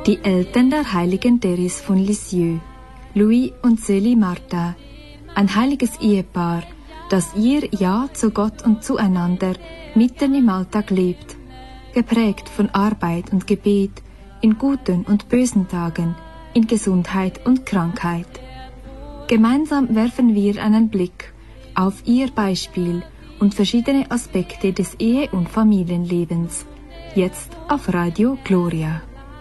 Die Eltern der heiligen Therese von Lisieux, Louis und Célie Martin, ein heiliges Ehepaar, das ihr Ja zu Gott und zueinander mitten im Alltag lebt, geprägt von Arbeit und Gebet, in guten und bösen Tagen, in Gesundheit und Krankheit. Gemeinsam werfen wir einen Blick auf ihr Beispiel und verschiedene Aspekte des Ehe- und Familienlebens. Jetzt auf Radio Gloria.